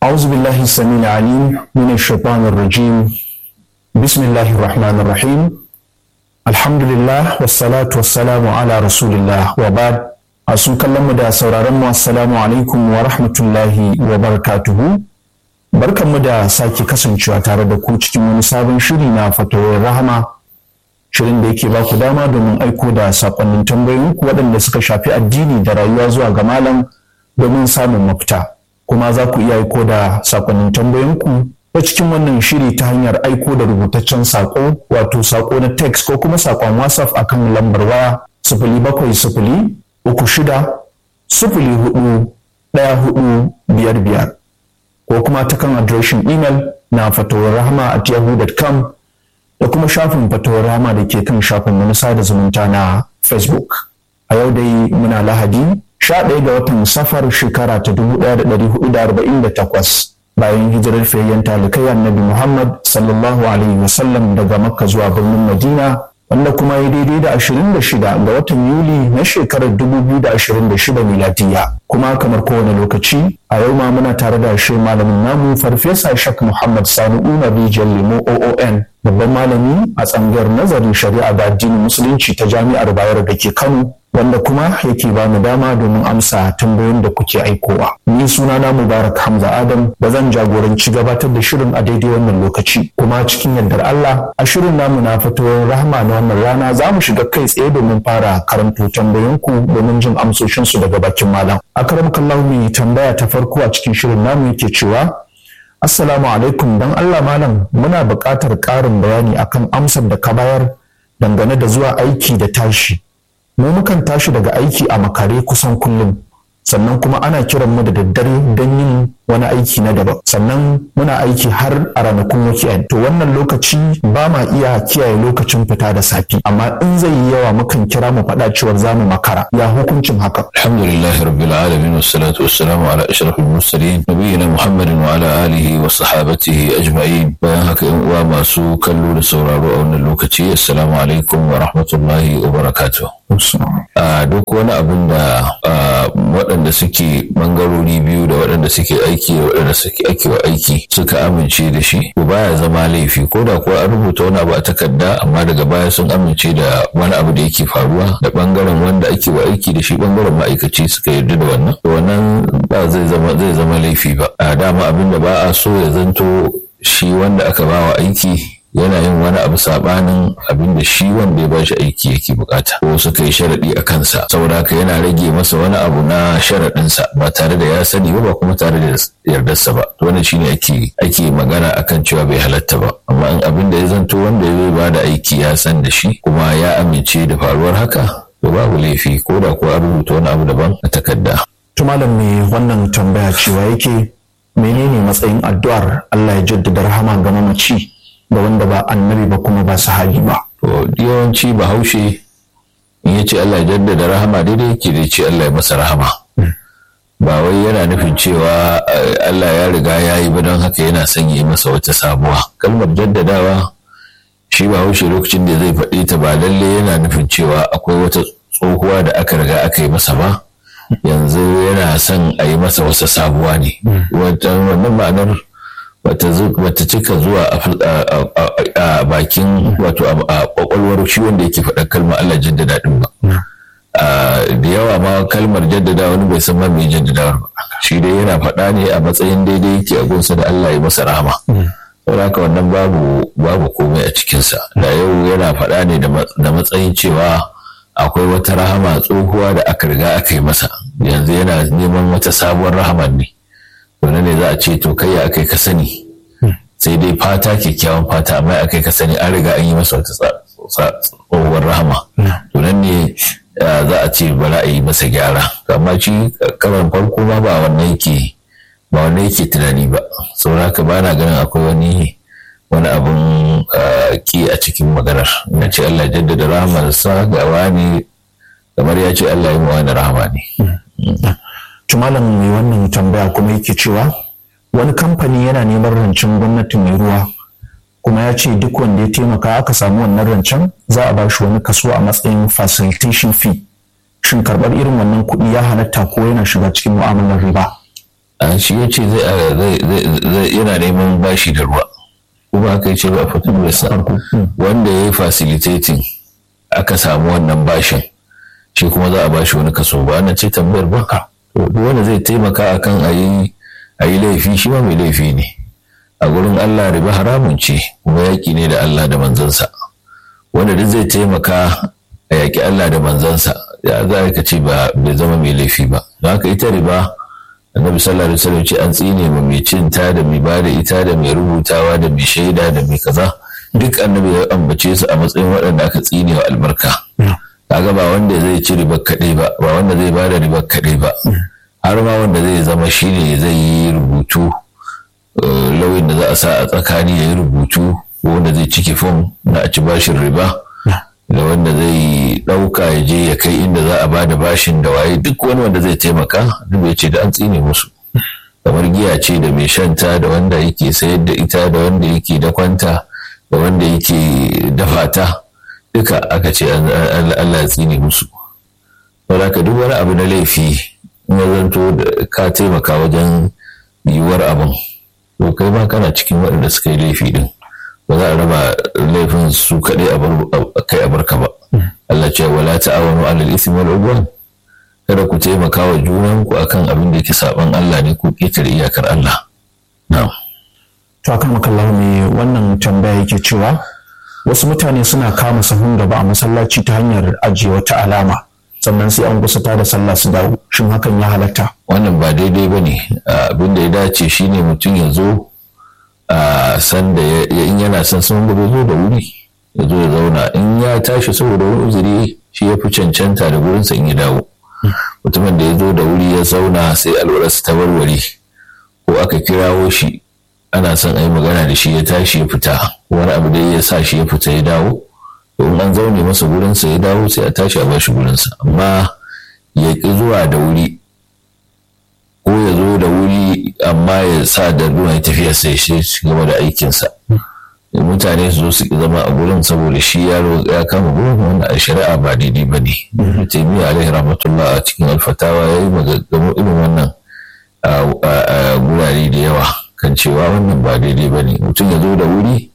أعوذ بالله السميع العليم من الشيطان الرجيم بسم الله الرحمن الرحيم الحمد لله والصلاة والسلام على رسول الله وبعد أسوك اللهم دا سورارم والسلام عليكم ورحمة الله وبركاته barkan mu da sake kasancewa tare da ku cikin wani sabon shiri na fatawar rahama shirin da yake baku dama domin aiko da sakonnin tambayoyinku waɗanda suka shafi addini da rayuwa zuwa ga malam domin samun mafita kuma za ku iya aiko da sakonnin tambayoyinku ta cikin wannan shiri ta hanyar aiko da rubutaccen sako wato sako na text ko kuma sakon whatsapp akan lambar waya 0706-04-1455 ko kuma ta kan adireshin email na fatawarrahama@yahoo.com da kuma shafin fatawar rahama da ke kan shafin na sada zumunta na Facebook. A yau dai muna Lahadi 11 ga watan Safar shekara ta 1448 bayan hijirar fiyayyen talikai Annabi Muhammad sallallahu alaihi wasallam daga Makka zuwa birnin Madina, wanda kuma ya daidai da 26 ga watan Yuli na shekarar 2026 miladiya. Kuma kamar kowane lokaci a yau ma muna tare da shi malamin namu Farfesa Shak Muhammad Sani Umar Rijal Lemo OON, babban malami a tsangayar nazarin shari'a da addinin musulunci ta Jami'ar Bayero da ke Kano, wanda kuma yake ba mu dama domin amsa tambayoyin da kuke aikowa. Ni sunana Mubarak Hamza Adam da zan jagoranci gabatar da shirin a daidai wannan lokaci. Kuma cikin yardar Allah a shirin namu na fatawar rahama na wannan rana za mu shiga kai tsaye domin fara karanto tambayoyinku domin jin amsoshinsu daga bakin malam. Akramakallahu mai tambaya ta farko a cikin shirin namu yake cewa Assalamu alaikum, don Allah malam muna buƙatar ƙarin bayani akan amsar da ka bayar dangane da zuwa aiki da tashi. Mu mukan tashi daga aiki a makare kusan kullum, sannan kuma ana kiran mu da daddare don yin wani aiki na daban, sannan muna aiki har a ranakun weekend. To wannan lokaci ba ma iya kiyaye lokacin fita da safi, amma in zai yi yawa mukan kira mu faɗa cewar za mu makara. Ya hukuncin haka? Alhamdulillahi rabbil alamin wassalatu wassalamu ala ashrafil mursalin nabiyina Muhammadin wa ala alihi wa sahabatihi ajma'in. Bayan haka yan uwa masu kallo da sauraro a wannan lokaci, assalamu alaikum wa rahmatullahi wa barakatuh. Duk wani abin da waɗanda suke bangarori biyu da waɗanda suke aiki da waɗanda suke ake wa aiki suka amince da shi, ko baya zama laifi, ko da kuwa an rubuta wani abu a takarda amma daga baya sun amince da wani abu da yake faruwa da bangaren wanda ake wa aiki da shi, bangaren ma'aikaci suka yarda da wannan ba zai zama laifi ba. A dama abin da ba a so ya zanto shi wanda aka ba wa aiki yana yin wani abu sabanin abin da shi wanda ya bashi aiki yake bukata, ko suka yi sharadi a kansa, saboda haka yana rage masa wani abu na sharadinsa ba tare da ya sani ba kuma tare da yardarsa ba. To wannan shine ake magana akan cewa bai halatta ba. Amma in abin da ya zanto wanda ya ba da aiki ya san da shi kuma ya amince da faruwar haka, to babu laifi ko da ko an rubuta wani abu daban a takarda. To malam me wannan tambaya cewa yake menene matsayin addu'ar Allah ya jaddada rahama ga mamaci da wanda ba annabi ba kuma ba sahabi ba? To yawanci Bahaushe in ya ce Allah ya jaddada rahama daidai yake da ce Allah ya masa rahama. Ba wai yana nufin cewa Allah ya riga ya yi ba don haka yana son ya yi masa wata sabuwa. Kalmar jaddadawa shi Bahaushe lokacin da zai faɗi ta ba lalle yana nufin cewa akwai wata tsohuwa da aka riga aka yi masa ba, yanzu yana son a yi masa wata sabuwa ne. Wannan ma'anar wata cika zuwa a bakin wato a kwakwalwar shi wanda yake faɗa kalmar Allah jaddada din ba. Da yawa ma kalmar jaddada wani bai san ma mai jaddadawar ba, shi dai yana faɗa ne a matsayin daidai yake a gunsa da Allah ya masa rahama. Saboda haka wannan babu komai a cikinsa. Da yau yana faɗa ne da matsayin cewa akwai wata rahama tsohuwa da aka riga aka yi masa, yanzu yana neman wata sabuwar rahaman ne. Wannan ne za a ce to kai ya akai ka sani, sai dai fata kyakkyawan fata, amma akai ka sani an riga an yi masa wata tsohuwar rahama. To nan ne za a ce bala a yi masa gyara, amma shi karan farko ma ba wannan yake tunani ba. Saboda haka ba na ganin akwai wani abun ki a cikin maganar. Na ce Allah jaddada rahamarsa ga wani, kamar ya ce Allah yi ma wani rahama ne. Malam mai wannan tambaya kuma yake cewa wani kamfani yana neman rancen gwamnati mai ruwa, kuma ya ce duk wanda ya taimaka aka samu wannan rancen za a ba shi wani kaso a matsayin facilitation fee. Shin karɓar irin wannan kuɗi ya halatta ko yana shiga cikin mu'amalar riba? shi ya ce yana neman bashi da ruwa kuma aka yi ce ba fitin da wanda ya yi facilitating aka samu wannan bashin shi kuma za a bashi wani kaso ba na ce tambayar baka wanda zai taimaka akan a yi laifi shi ma mai laifi ne a gurin Allah riba haramun ce kuma yaƙi ne da Allah da manzansa wanda duk zai taimaka a yaƙi Allah da manzansa ya za ka ce bai zama mai laifi ba don haka ita riba annabi sallallahu alaihi wasallam ce an tsine ma mai cin ta da mai bada ita da mai rubutawa da mai shaida da mai kaza duk annabi ya ambace su a matsayin waɗanda aka tsine wa albarka kaga ba wanda zai ci riba kaɗai ba wanda zai bada riba kaɗai ba har ma wanda zai zama shine zai yi rubutu lauyin da za a sa a tsakani ya yi rubutu ko wanda zai cike fom na a ci bashin riba da wanda zai ɗauka ya je ya kai inda za a bada bashin da waye duk wani wanda zai taimaka duk ya ce da an tsine musu kamar giya ce da mai shanta da wanda yake sayar da ita da wanda yake dakwanta da wanda yake dafa ta duka aka ce Allah ya tsine musu saboda ka duk wani abu na laifi in ya zanto da ka taimaka wajen yiwuwar abin to kai ma kana cikin waɗanda suka yi laifi din ba za a raba laifin su kaɗai kai a barka ba Allah ce wala ta'awanu alal ismi wal udwan kada ku taimaka wa junanku akan abin da yake saban Allah ne ko ƙetare iyakar Allah na'am to akan makallahu ne wannan tambaya yake cewa wasu mutane suna kama sahun gaba a masallaci ta hanyar ajiye wata alama sannan sai an kusa da sallah su dawo shin hakan ya halatta wannan ba daidai bane abin da ya dace shine mutum ya zo sanda in yana son sun gaba zo da wuri ya zo ya zauna in ya tashi saboda wani uzuri shi ya fi cancanta da gurinsa in ya dawo mutumin da ya zo da wuri ya zauna sai alwararsa ta warware ko aka kirawo shi ana son a yi magana da shi ya tashi ya fita wani abu da ya sa shi ya fita ya dawo in an zaune masa gurinsa ya dawo sai a tashi a bashi gurinsa amma ya ƙi zuwa da wuri ko ya zo da wuri amma ya sa da ruwa ya tafiya sai shi gaba da aikinsa mutane su zo su zama a gurin saboda shi yaro ya kama gurin wanda a shari'a ba daidai ba ne taimiyya alaihi rahmatullah a cikin alfatawa ya yi magagamu irin wannan a gurare da yawa kan cewa wannan ba daidai ba ne mutum ya zo da wuri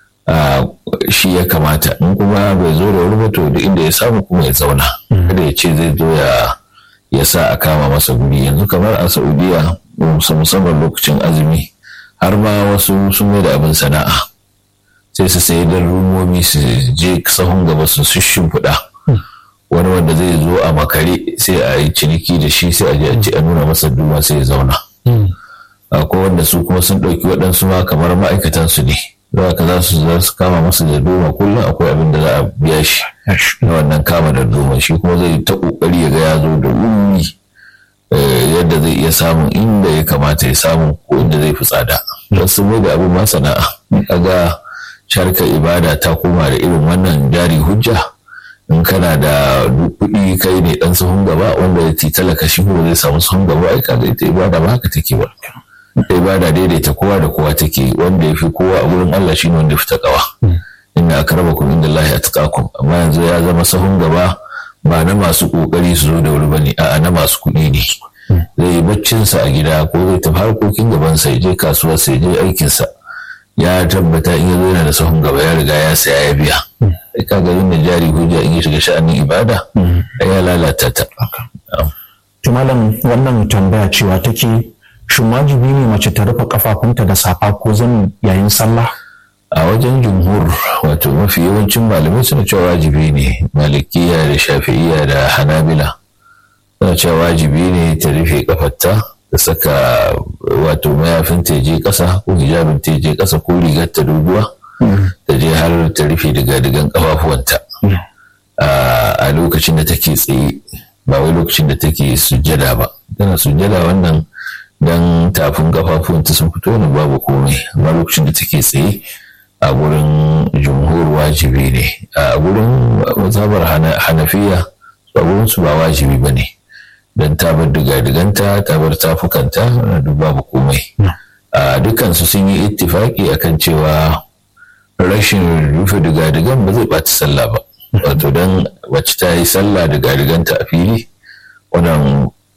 shi ya kamata in kuma bai zo da wuri ba to da inda ya samu kuma ya zauna kada ya ce zai zo ya sa a kama masa guri yanzu kamar a saudiya musamman lokacin azumi har ma wasu sun mai da abin sana'a sai su sayi da rumomi su je sahun gaba su shimfiɗa wani wanda zai zo a makare sai a yi ciniki da shi sai a je a ce a nuna masa duma sai ya zauna akwai wanda su kuma sun ɗauki waɗansu ma kamar ma'aikatansu ne za ka za su kama masa da duma kullum akwai abin da za a biya shi na wannan kama da duma shi kuma zai ta ƙoƙari ya ga ya zo da wuri yadda zai iya samun inda ya kamata ya samu ko inda zai fi tsada don su mai da abin ma sana'a kaga sharkar ibada ta koma da irin wannan jari hujja in kana da kuɗi kai ne ɗan sahun gaba wanda ya talaka shi ko zai samu sahun gaba ai kaga ita ibada ba haka take ba ibada daidaita kowa da kowa take wanda ya fi kowa a gurin Allah shi ne wanda ya fi takawa inna akramakum indallahi atqakum amma yanzu ya zama sahun gaba ba na masu kokari su zo da wuri bane a'a na masu kuɗi ne zai yi baccinsa a gida ko zai tafi harkokin gabansa ya je kasuwa sai je aikinsa ya tabbata in ya zo yana da sahun gaba ya riga ya saya ya biya sai kaga yin jari hujja in ya shiga sha'anin ibada ya lalata ta to malam wannan tambaya cewa take shin wajibi ne mace ta rufe kafafunta da safa ko zani yayin sallah a wajen jumhur wato mafi yawancin malamai suna cewa wajibi ne malikiya da shafi'iya da hanabila suna cewa wajibi ne ta rufe kafarta ta saka wato mayafin ta je ƙasa ko hijabin ta je ƙasa ko rigar ta doguwa ta je har ta rufe digan kafafuwanta a lokacin da take tsaye ba wai lokacin da take sujjada ba tana sujjada wannan dan tafin kafafuwanta sun fito ne babu komai amma lokacin da take tsaye a gurin jumhur wajibi ne a gurin mazhabar hanafiya a gurin su ba wajibi ba ne don ta bar diga-diganta ta bar tafukanta duk babu komai dukansu sun yi ittifaki akan cewa rashin rufe diga-digan ba zai ɓaci sallah ba wato don wacce ta yi sallah diga-diganta a fili wannan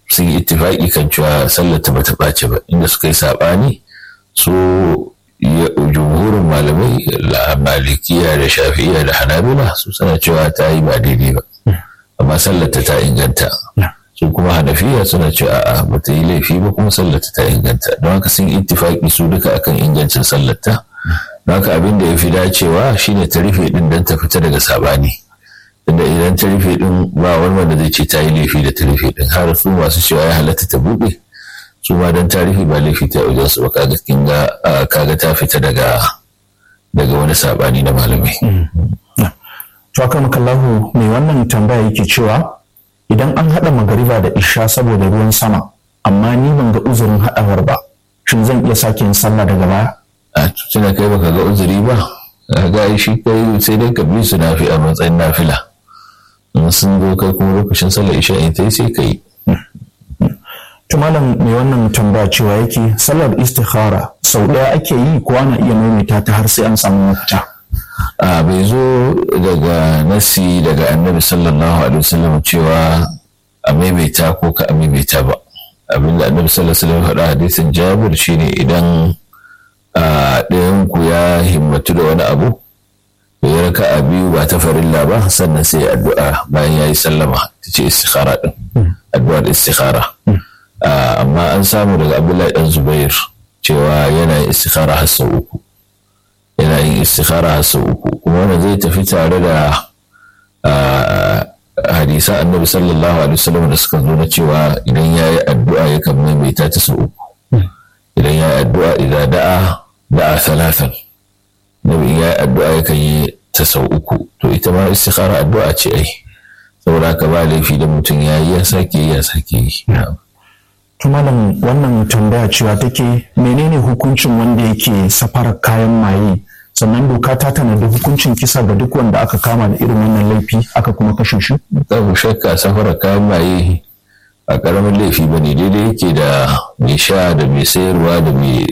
sun yi ittifaki kan cewa sallar ta bata ɓace ba. Inda suka yi saɓani su jumhurin malamai malikiya da shafi'iya da hanabila su sana cewa ta yi ba daidai ba, amma sallar ta inganta. Su kuma hanafiya suna cewa a'a bata yi laifi ba kuma sallar ta inganta. Don haka sun ittifaki su duka akan ingancin sallar ta. Don haka abin da ya fi dacewa shine ta rufe din don ta fita daga saɓani. Tunda idan ta rufe din ba wani wanda zai ce ta yi laifi da ta rufe din, har su masu cewa ya halatta ta buɗe su ma don ta rufe ba laifi ta wajen su ba. Kaga ta fita daga wani saɓani na malamai. To aka makallahu mai wannan tambaya yake cewa idan an haɗa magariba da isha saboda ruwan sama amma ni ban ga uzurin haɗawar ba, shin zan iya sake yin sallah daga baya? A tuna kai baka ga uzuri ba, ga shi kai sai dai ka bi su nafi a matsayin nafila. In sun zo kai kuma lokacin sallar isha in ta sai ka yi. To malam mai wannan tambaya cewa yake sallar istikhara sau ɗaya ake yi ko ana iya maimaita ta har sai an samu mafita? Bai zo daga nasi daga annabi sallallahu alaihi wasallam cewa a maimaita ko ka a maimaita ba. Abinda annabi sallallahu alaihi wasallam faɗa hadisin Jabir shine idan ɗayan ku ya himmatu da wani abu ya raka a biyu ba ta farilla ba sannan sai addu'a bayan ya yi sallama ta ce istikhara din, addu'ar istikhara. Amma an samu daga Abdullahi dan Zubair cewa yana yin istikhara har sau uku, kuma wannan zai tafi tare da hadisan annabi sallallahu alaihi wasallam da suka zo na cewa idan ya yi addu'a yakan maimaita ta sau uku. Idan ya yi addu'a idan da'a talatan, nabi ya yi addu'a yakan yi ta sau uku. To ita ma istikhara addu'a ce ai, saboda haka ba laifi da mutum ya yi ya sake yi. To malam wannan tambaya cewa take menene hukuncin wanda yake safarar kayan maye, sannan doka ta tanadi hukuncin kisa ga duk wanda aka kama da irin wannan laifi aka kuma kashe shi? Babu shakka safarar kayan maye a ƙaramin laifi ba ne, daidai yake da mai sha da mai sayarwa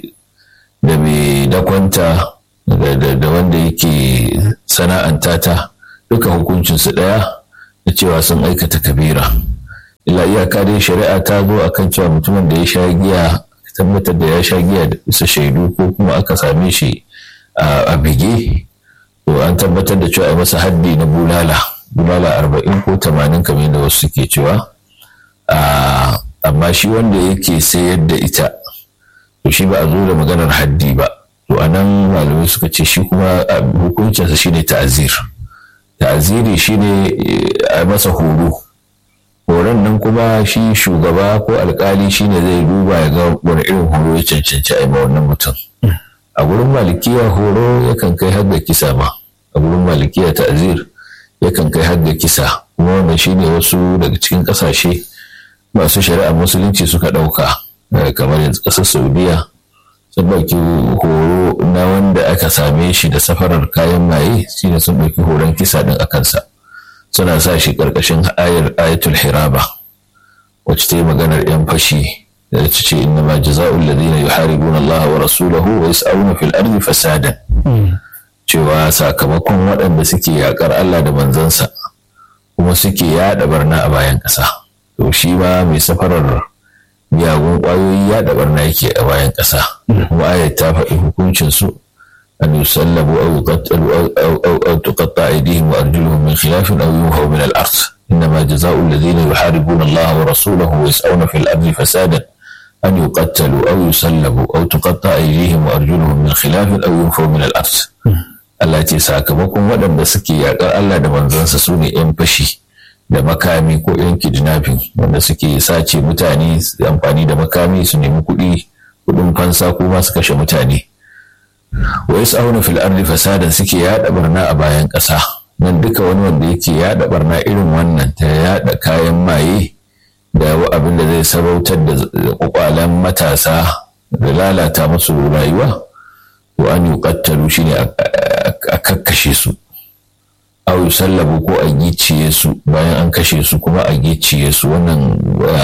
da mai dakwanta da wanda yake sana'anta ta, duka hukuncinsu ɗaya da cewa sun aikata kabira. Ila iyaka dai shari'a ta zo akan cewa mutumin da ya sha giya, tabbatar da ya sha giya da bisa shaidu ko kuma aka same shi a bige, to an tabbatar da cewa a masa haddi na bulala 40 ko 80 kamar da wasu suke cewa. Amma shi wanda yake sayar da ita, to shi ba a zo da maganar haddi ba. To anan malamai suka ce shi kuma hukuncinsa shine ta'aziri shine a masa horo. Horon nan kuma shi shugaba ko alkali shine zai duba ya ga wani irin horo ya cancanci a ma wannan mutum. A gurin malikiya horo yakan kai har da kisa ma, a gurin malikiya ta'azir yakan kai har da kisa, kuma wannan shine wasu daga cikin kasashe masu shari'ar musulunci suka ɗauka, kamar yanzu ƙasar Saudiya sun ɗauki horo na wanda aka same shi da safarar kayan maye, shine sun ɗauki horon kisa ɗin a kansa. Suna sa shi ƙarƙashin ayatul hiraba wacce ta yi maganar 'yan fashi da ta ce inna ma jaza'ul ladina yuharibuna Allah wa rasulahu wa yas'auna fil ardi fasadan, cewa sakamakon waɗanda suke yaƙar Allah da manzansa kuma suke yaɗa barna a bayan ƙasa. To shi ma mai safarar miyagun ƙwayoyi yaɗa barna yake a bayan ƙasa, kuma ayat ta faɗi hukuncin su أن يسلبوا أو يقتلوا أو تقطع أيديهم وأرجلهم من خلاف أو ينفوا من الأرض إنما جزاء الذين يحاربون الله ورسوله ويسعون في الأرض فسادا أن يقتلوا أو يسلبوا أو تقطع أيديهم وأرجلهم من خلاف أو ينفوا من الأرض. التي ساكمكم ودن بسكي يقال الله دمان زنس سوني fashi da makami ko yan kidnapping wanda suke sace mutane amfani da makami su nemi kuɗin fansa ko ma su kashe mutane. Wa yas'auna fil ardi fasadan suke yada barna a bayan ƙasa. Nan duka wani wanda yake yada barna irin wannan ta yada kayan maye da abin da zai sabautar da kwakwalen matasa da lalata musu rayuwa, to an yuqattalu shine a kakkashe su, aw yusallabu ko a gicciye su, bayan an kashe su kuma a gicciye su. Wannan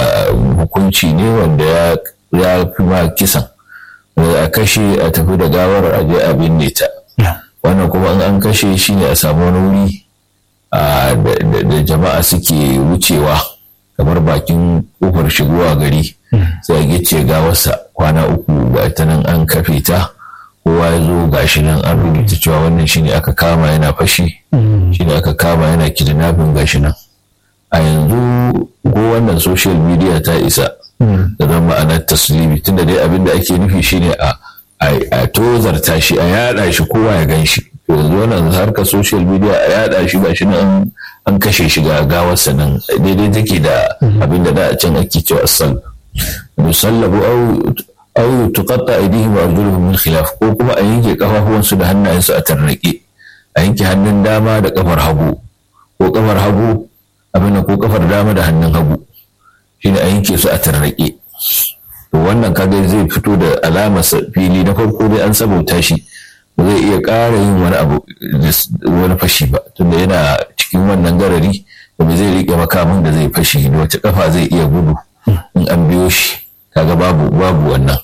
hukunci ne wanda ya fi ma kisan, a kashe a tafi da gawar a je a binne ta. Wannan kuma an kashe shi ne a samu wani wuri da jama'a suke wucewa kamar bakin kofar shigowa gari sai a gice gawarsa kwana 3 ba ta nan an kafe ta, kowa ya zo gashi nan an rubuta cewa wannan shine aka kama yana fashi, shine aka kama yana kidnapping gashi nan. A yanzu ko wannan social media ta isa da zama ma'anar taslimi, tunda dai abinda ake nufi shine a tozarta shi, a yada shi kowa ya gan shi. Yanzu wannan harkar social media a yada shi gashi nan an kashe shi ga gawarsa nan, daidai take da abinda da a can ake cewa asal musallabu au tuqatta aydihim wa arjuluhum min khilaf, ko kuma a yanke kafafuwansu da hannayensu a tarnake, a yanke hannun dama da kafar hagu, ko kafar hagu abin ko kafar dama da hannun hagu, shine a yanke su a tarnake. To wannan kaga zai fito da alamar fili na farko dai an sabauta shi, ba zai iya ƙara yin wani abu wani fashi ba, tunda yana cikin wannan garari da ba zai riƙe makamin da zai fashi, da wace kafa zai iya gudu in an biyo shi, kaga babu wannan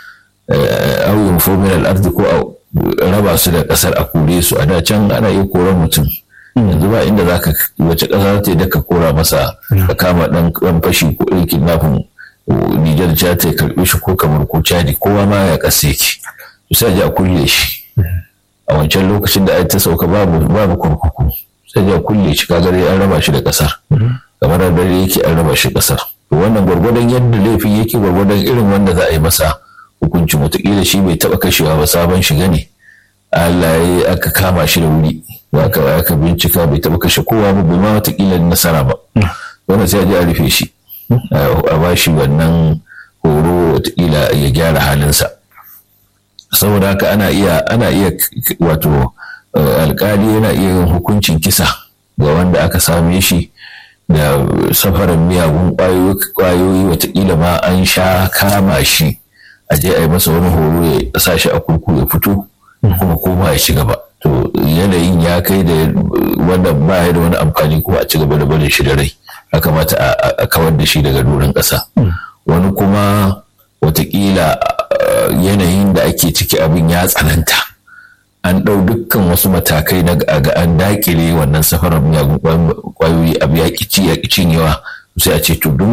au yunfu min al-ardi, ko a raba su da kasar a kore su. A da can ana iya koran mutum, yanzu ba inda zaka wace kasa ta da ka kora masa ka kama dan fashi ko irin kidnapping Nijar ta ta karbe shi, ko kamar ko Chadi, kowa ma ya kasa yake, sai a kulle shi. A wancan lokacin da ai ta sauka babu kurkuku, sai a kulle shi, kaga dai an raba shi da kasar, kamar da dare yake an raba shi kasar. To wannan gwargwadon yadda laifin yake, gwargwadon irin wanda za a yi masa hukunci. Wataƙila shi bai taɓa kashewa ba, sabon shiga ne, Allah ya aka kama shi da wuri, aka bincika bai taɓa kashe kowa ba, bai ma wataƙila nasara ba, wannan sai a je a rufe shi, a ba shi wannan horo, wataƙila ya gyara halinsa. Saboda haka ana iya wato alƙali yana iya yin hukuncin kisa ga wanda aka same shi da safarin miyagun ƙwayoyi, wataƙila ma an sha kama shi, a je a yi masa wani horo ya sa shi a kurku ya fito kuma koma ya ci gaba. To yanayin ya kai da wanda ba ya da wani amfani kuma a ci gaba da barin shi da rai, ya kamata a kawar da shi daga doron ƙasa. Wani kuma wataƙila yanayin da ake ciki abin ya tsananta, an ɗau dukkan wasu matakai na ga an dakile wannan safarar miyagun ƙwayoyi, abu ya ƙi cinyewa, sai a ce to duk